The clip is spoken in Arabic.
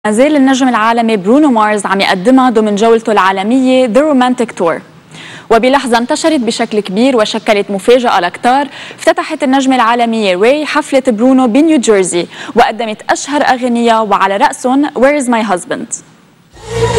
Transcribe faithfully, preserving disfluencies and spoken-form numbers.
ما زال النجم العالمي برونو مارس عم يقدمها ضمن جولته العالمية The Romantic Tour، وبلحظة انتشرت بشكل كبير وشكلت مفاجأة لكتار. افتتحت النجمة العالمية ري حفلة برونو بنيو جيرسي وقدمت أشهر أغنية وعلى رأسهم Where is my husband.